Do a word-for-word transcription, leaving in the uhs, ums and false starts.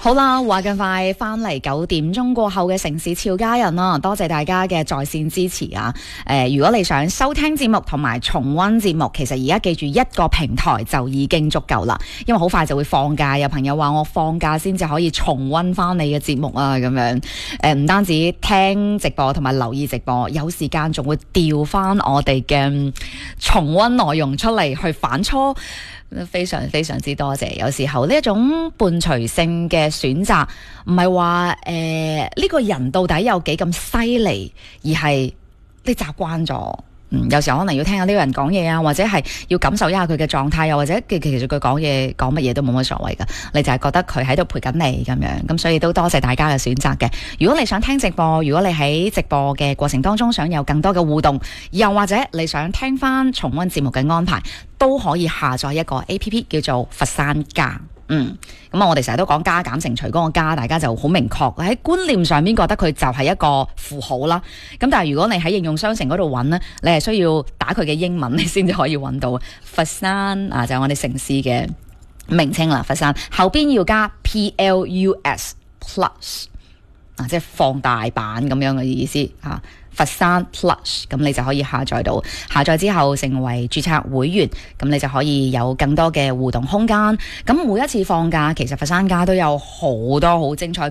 好啦，話咁快翻嚟九點鐘過後嘅城市俏家人啦，多謝大家嘅在線支持啊！誒、呃，如果你想收聽節目同埋重溫節目，其實而家記住一個平台就已經足夠啦，因為好快就會放假。有朋友話我放假先至可以重溫翻你嘅節目啊，咁樣誒，唔單止聽直播同埋留意直播，有時間仲會調翻我哋嘅重溫內容出嚟去反芻。非常非常之多謝，有時候呢一種伴隨性嘅選擇，唔係話誒呢個人到底有幾咁犀利，而係你習慣咗。嗯，有時候可能要聽下呢個人講嘢啊，或者係要感受一下佢嘅狀態，又或者其其實佢講嘢講乜嘢都冇乜所謂噶，你就係覺得佢喺度陪緊你咁樣，咁所以都多謝大家嘅選擇嘅。如果你想聽直播，如果你喺直播嘅過程當中想有更多嘅互動，又或者你想聽翻重溫節目嘅安排，都可以下載一個 A P P 叫做佛山加。嗯，咁啊，我哋成日都講加減乘除嗰個加，大家就好明確喺觀念上面覺得佢就係一個符號啦。咁但係如果你喺應用商城嗰度揾呢，你係需要打佢嘅英文，你先至可以揾到佛山啊，就係我哋城市嘅名稱啦。佛山後邊要加 P L U S Plus 啊，即係放大版咁樣嘅意思啊。佛山 Plus， 咁你就可以下載到，下載之後成為註冊會員，咁你就可以有更多嘅互動空間。咁每一次放假，其實佛山家都有好多好精彩